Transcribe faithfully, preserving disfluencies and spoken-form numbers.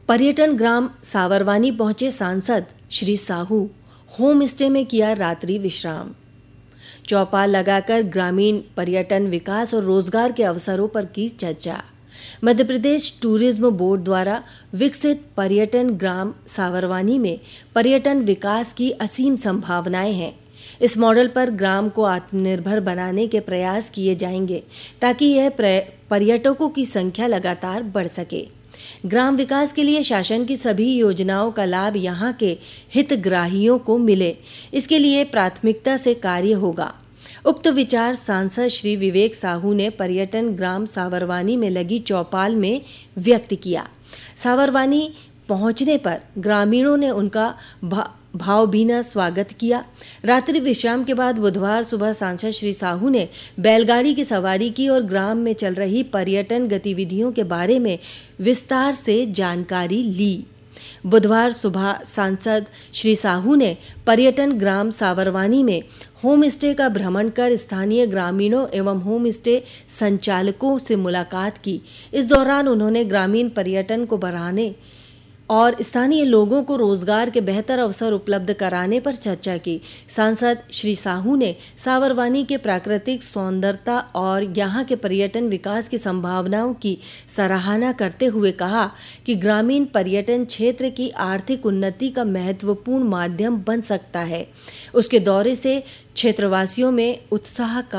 पर्यटन ग्राम सावरवानी पहुंचे सांसद श्री साहू। होम स्टे में किया रात्रि विश्राम। चौपाल लगाकर ग्रामीण पर्यटन विकास और रोजगार के अवसरों पर की चर्चा। मध्य प्रदेश टूरिज्म बोर्ड द्वारा विकसित पर्यटन ग्राम सावरवानी में पर्यटन विकास की असीम संभावनाएं हैं। इस मॉडल पर ग्राम को आत्मनिर्भर बनाने के प्रयास किए जाएंगे ताकि यह पर्यटकों की संख्या लगातार बढ़ सके। ग्राम विकास के लिए शासन की सभी योजनाओं का लाभ यहां के हितग्राहियों को मिले, इसके लिए प्राथमिकता से कार्य होगा। उक्त विचार सांसद श्री विवेक साहू ने पर्यटन ग्राम सावरवानी में लगी चौपाल में व्यक्त किया। सावरवानी पहुंचने पर ग्रामीणों ने उनका भा, भावभीना स्वागत किया। रात्रि विश्राम के बाद बुधवार सुबह सांसद श्री साहू ने बैलगाड़ी की सवारी की और ग्राम में चल रही पर्यटन गतिविधियों के बारे में विस्तार से जानकारी ली। बुधवार सुबह सांसद श्री साहू ने पर्यटन ग्राम सावरवानी में होम स्टे का भ्रमण कर स्थानीय ग्रामीणों एवं होम स्टे संचालकों से मुलाकात की। इस दौरान उन्होंने ग्रामीण पर्यटन को बढ़ाने और स्थानीय लोगों को रोजगार के बेहतर अवसर उपलब्ध कराने पर चर्चा की। सांसद श्री साहू ने सावरवानी के प्राकृतिक सौंदर्यता और यहां के पर्यटन विकास की संभावनाओं की सराहना करते हुए कहा कि ग्रामीण पर्यटन क्षेत्र की आर्थिक उन्नति का महत्वपूर्ण माध्यम बन सकता है। उसके दौरे से क्षेत्रवासियों में उत्साह का